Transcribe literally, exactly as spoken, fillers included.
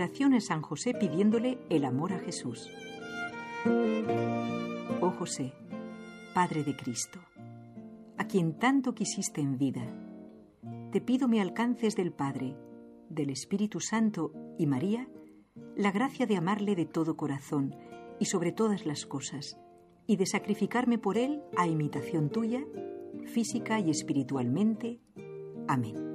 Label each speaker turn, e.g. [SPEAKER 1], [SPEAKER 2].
[SPEAKER 1] veneración a San José pidiéndole el amor a Jesús. Oh José, Padre de Cristo, a quien tanto quisiste en vida, te pido me alcances del Padre, del Espíritu Santo y María, la gracia de amarle de todo corazón y sobre todas las cosas, y de sacrificarme por él a imitación tuya, física y espiritualmente. Amén.